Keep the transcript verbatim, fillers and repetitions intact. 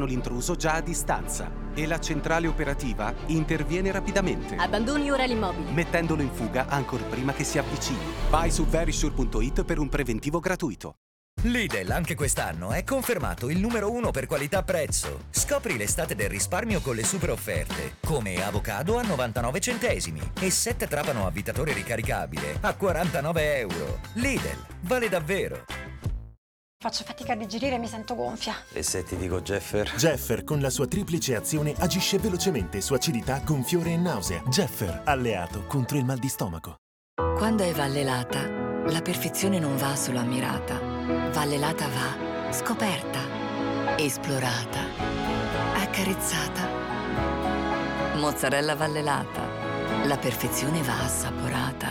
l'intruso già a distanza e la centrale operativa interviene rapidamente, Abbandoni ora l'immobile. mettendolo in fuga ancor prima che si avvicini. Vai su verisure punto it per un preventivo gratuito. Lidl anche quest'anno è confermato il numero uno per qualità-prezzo. Scopri l'estate del risparmio con le super offerte, come avocado a novantanove centesimi e sette trapano avvitatore ricaricabile a quarantanove euro. Lidl, vale davvero. Faccio fatica a digerire e mi sento gonfia. E se ti dico Jeffer? Jeffer con la sua triplice azione agisce velocemente su acidità, gonfiore e nausea. Jeffer, alleato contro il mal di stomaco. Quando è vallelata, la perfezione non va solo ammirata. Vallelata va scoperta, esplorata, accarezzata. Mozzarella vallelata. La perfezione va assaporata.